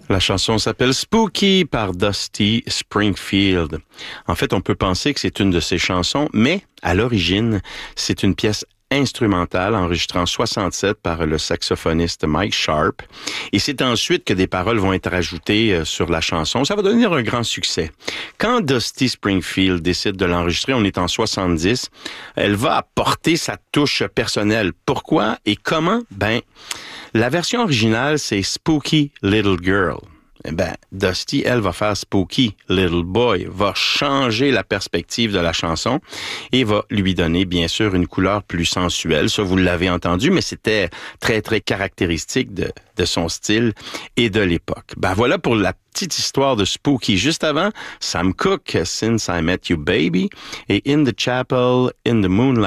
La chanson s'appelle Spooky par Dusty Springfield. En fait, on peut penser que c'est une de ses chansons, mais à l'origine, c'est une pièce instrumentale enregistrée en 67 par le saxophoniste Mike Sharp. Et c'est ensuite que des paroles vont être ajoutées sur la chanson. Ça va devenir un grand succès. Quand Dusty Springfield décide de l'enregistrer, on est en 70, elle va apporter sa touche personnelle. Pourquoi et comment? La version originale, c'est Spooky Little Girl. Dusty, elle, va faire Spooky Little Boy, va changer la perspective de la chanson et va lui donner, bien sûr, une couleur plus sensuelle. Ça, vous l'avez entendu, mais c'était très, très caractéristique de son style et de l'époque. Voilà pour la petite histoire de Spooky. Juste avant, Sam Cooke, Since I Met You Baby, et In the Chapel, In the Moonlight.